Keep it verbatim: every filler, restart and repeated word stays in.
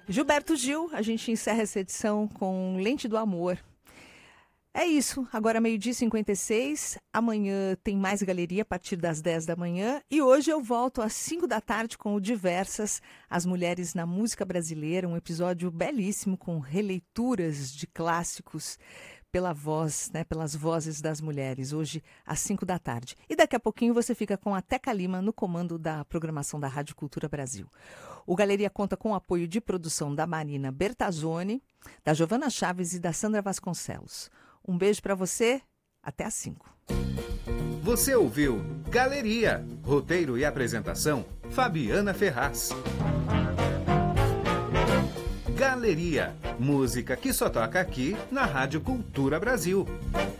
Gilberto Gil, a gente encerra essa edição com Lente do Amor. É isso, agora meio-dia e cinquenta e seis, amanhã tem mais galeria a partir das dez da manhã e hoje eu volto às cinco da tarde com o Diversas, as mulheres na música brasileira, um episódio belíssimo com releituras de clássicos pela voz, né, pelas vozes das mulheres, hoje às cinco da tarde. E daqui a pouquinho você fica com a Teca Lima no comando da programação da Rádio Cultura Brasil. O Galeria conta com o apoio de produção da Marina Bertazzoni, da Giovana Chaves e da Sandra Vasconcelos. Um beijo para você, até às cinco. Você ouviu Galeria, roteiro e apresentação, Fabiana Ferraz. Galeria, música que só toca aqui na Rádio Cultura Brasil.